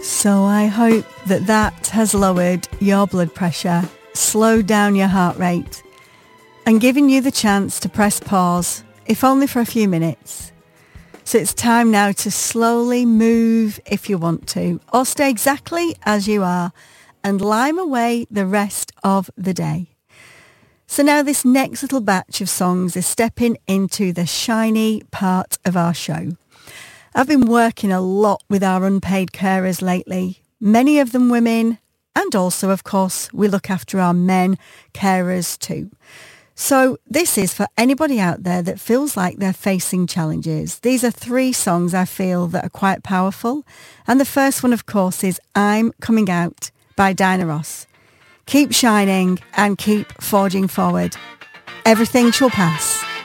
So I hope that has lowered your blood pressure, slowed down your heart rate, and given you the chance to press pause, if only for a few minutes. So it's time now to slowly move if you want to, or stay exactly as you are and lime away the rest of the day. So now this next little batch of songs is stepping into the shiny part of our show. I've been working a lot with our unpaid carers lately, many of them women, and also, of course, we look after our men carers too. So this is for anybody out there that feels like they're facing challenges. These are 3 songs I feel that are quite powerful. And the first one, of course, is I'm Coming Out by Diana Ross. Keep shining and keep forging forward. Everything shall pass.